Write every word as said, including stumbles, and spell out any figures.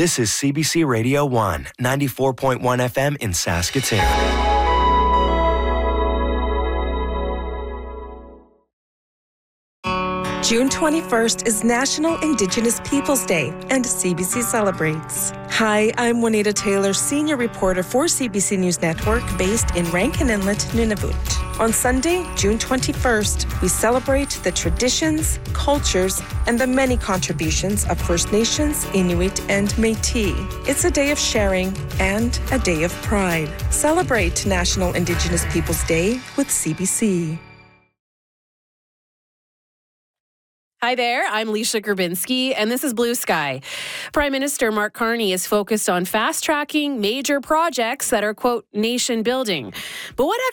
This is C B C Radio one, ninety-four point one F M in Saskatoon. June twenty-first is National Indigenous Peoples Day, and C B C celebrates. Hi, I'm Juanita Taylor, senior reporter for C B C News Network, based in Rankin Inlet, Nunavut. On Sunday, June twenty-first, we celebrate the traditions, cultures, and the many contributions of First Nations, Inuit, and Métis. It's a day of sharing and a day of pride. Celebrate National Indigenous Peoples Day with C B C. Hi there, I'm Leisha Grabinski, and this is Blue Sky. Prime Minister Mark Carney is focused on fast-tracking major projects that are, quote, nation-building. But what